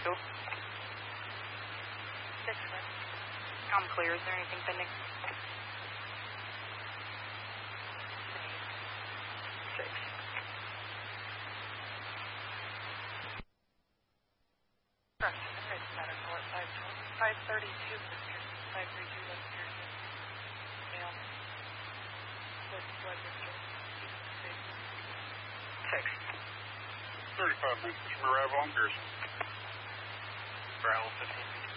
Two. 6. I'm clear. Is there anything pending? 6. Medical at 532 West Pearson. 532 West Pearson. Male. With blood mixture. 6. 35 minutes from arrival on Pearson. Bravo 15.